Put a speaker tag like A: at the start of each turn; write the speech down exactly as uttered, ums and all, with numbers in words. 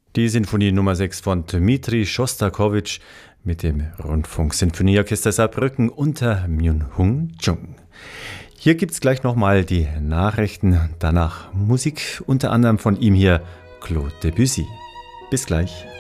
A: Die Sinfonie Nummer sechs von Dmitri Schostakowitsch mit dem Rundfunksinfonieorchester Saarbrücken unter Myung-Hung Chung. Hier gibt es gleich nochmal die Nachrichten, danach Musik, unter anderem von ihm hier Claude Debussy. Bis gleich.